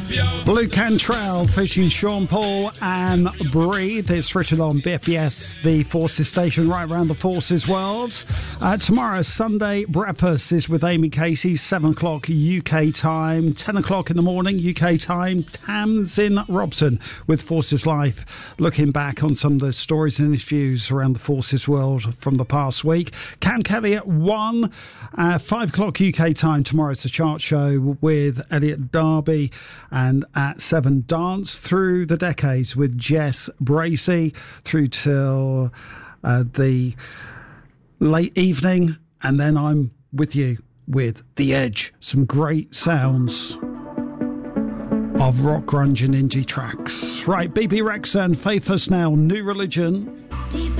Blue Cantrell featuring Sean Paul and Breathe. It's written on BFBS, the Forces station right around the Forces world. Tomorrow, Sunday breakfast is with Amy Casey, 7 o'clock UK time, 10 o'clock in the morning UK time. Tamsin Robson with Forces Life, looking back on some of the stories and interviews around the Forces world from the past week. Cam Kelly at 1, 5 o'clock UK time. Tomorrow's the chart show with Elliot Darby, and at 7, Dance Through the Decades with Jess Bracey through till the late evening, and then I'm with you with The Edge. Some great sounds of rock, grunge and indie tracks. Right, BB Rex and Faith Us Now, New Religion.